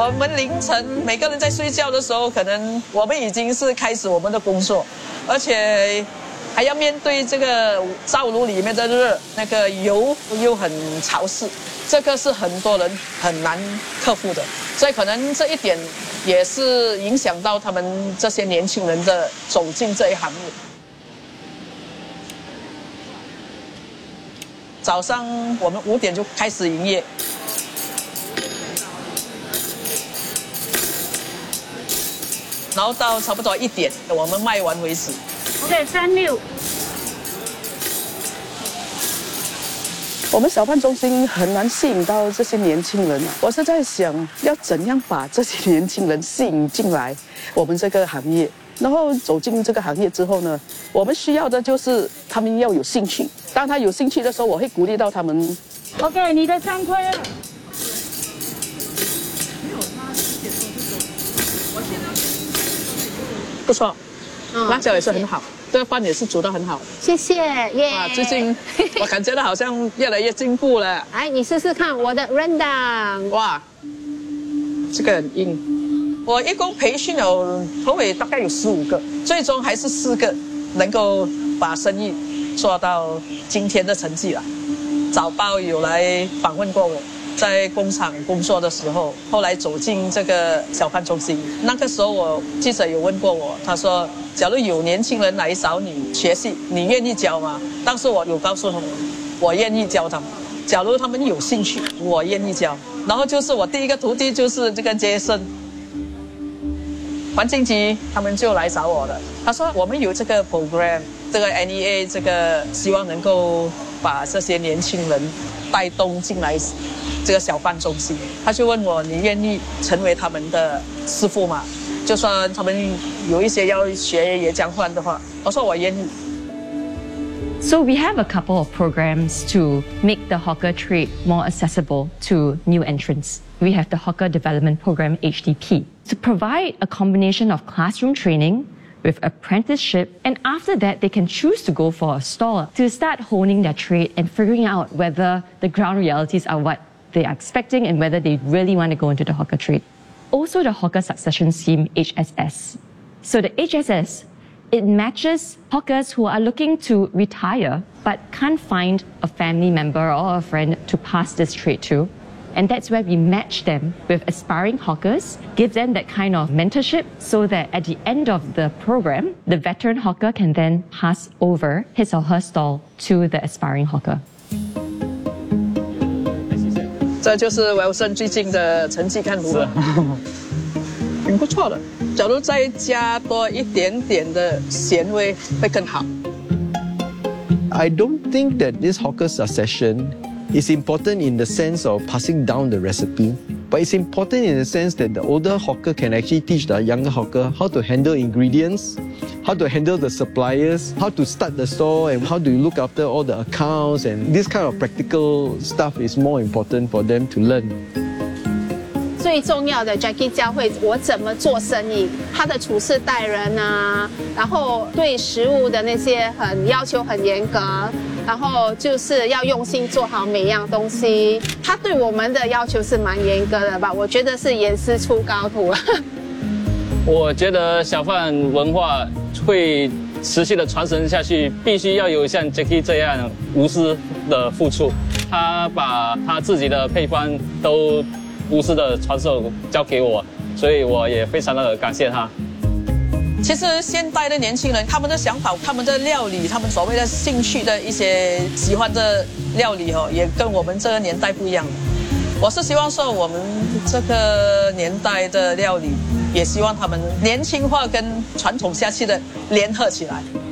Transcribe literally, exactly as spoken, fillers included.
我们凌晨每个人在睡觉的时候，可能我们已经是开始我们的工作，而且还要面对这个灶炉里面的热，那个油又很潮湿，这个是很多人很难克服的。所以可能这一点也是影响到他们这些年轻人的走进这一行业。早上我们五点就开始营业，然后到差不多一点，我们卖完为止。 OK， 三六。 我们小贩中心很难吸引到这些年轻人，我是在想要怎样把这些年轻人吸引进来我们这个行业。然后走进这个行业之后呢，我们需要的就是他们要有兴趣。当他有兴趣的时候，我会鼓励到他们。 OK， 你的三块了。 不错，辣椒也是很好，这个饭也是煮得很好。 谢谢耶！ 哇，最近我感觉到好像越来越进步了。 来，你试试看我的 rendang。 哇，这个很硬。我一共培训了头尾大概有十五个，最终还是四个能够把生意做到今天的成绩了。早报有来访问过我。在工厂工作的时候，后来走进这个小贩中心，那个时候我记者有问过我，他说：“假如有年轻人来找你学习，你愿意教吗？”当时我有告诉他们，我愿意教他们。假如他们有兴趣，我愿意教。然后就是我第一个徒弟就是这个杰森，环境局他们就来找我了。他说：“我们有这个 program， 这个 N E A， 这个希望能够把这些年轻人带动进来。”这个小贩中心，他就问我：“你愿意成为他们的师傅吗？就算他们有一些要学椰浆饭的话，我说我愿意。” So we have a couple of programs to make the hawker trade more accessible to new entrants. We have the Hawker Development Program H D P to provide a combination of classroom training with apprenticeship, and after that they can choose to go for a stall to start honing their trade and figuring out whether the ground realities are what they are expecting and whether they really want to go into the hawker trade. Also the Hawker Succession Scheme, H S S. So the H S S, it matches hawkers who are looking to retire but can't find a family member or a friend to pass this trade to. And that's where we match them with aspiring hawkers, give them that kind of mentorship so that at the end of the program, the veteran hawker can then pass over his or her stall to the aspiring hawker. 这就是Wilson最近的成绩看如何？挺不错的。假如再加多一点点的咸味会更好。 I don't think that this hawker succession is important in the sense of passing down the recipe, but it's important in the sense that the older hawker can actually teach the younger hawker how to handle ingredients, how to handle the suppliers, how to start the store, and how to look after all the accounts, and this kind of practical stuff is more important for them to learn. 最重要的 Jackie 教会我怎么做生意，他的处事待人啊，然后对食物的那些很要求很严格，然后就是要用心做好每样东西。他对我们的要求是蛮严格的吧？我觉得是严师出高徒了。 我觉得小贩文化会持续的传承下去，必须要有像 Jackie 这样无私的付出。他把他自己的配方都无私的传授交给我，所以我也非常的感谢他。 其实现代的年轻人，他们的想法、他们的料理、他们所谓的兴趣的一些喜欢的料理哦，也跟我们这个年代不一样的。我是希望说，我们这个年代的料理，也希望他们年轻化跟传统下去的联合起来。